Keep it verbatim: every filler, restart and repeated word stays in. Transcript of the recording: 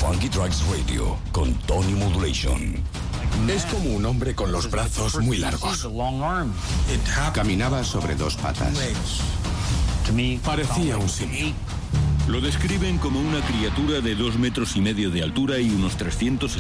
Funky Tracks Radio con Tony Modulation. Es como un hombre con los brazos muy largos. Caminaba sobre dos patas. Parecía un simio. Lo describen como una criatura de dos metros y medio de altura y unos trescientos